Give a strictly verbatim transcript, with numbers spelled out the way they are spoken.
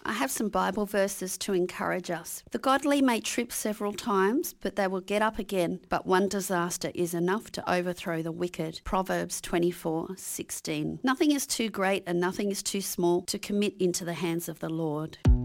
I have some Bible verses to encourage us. The godly may trip several times, but they will get up again. But one disaster is enough to overthrow the wicked. Proverbs twenty-four sixteen. Nothing is too great and nothing is too small to commit into the hands of the Lord.